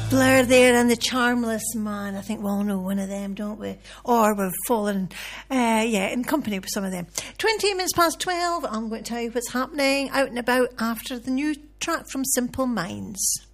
Blur there and the Charmless Man. I think we all know one of them, don't we? Or we've fallen, in company with some of them. 20 minutes past 12. I'm going to tell you what's happening out and about after the new track from Simple Minds.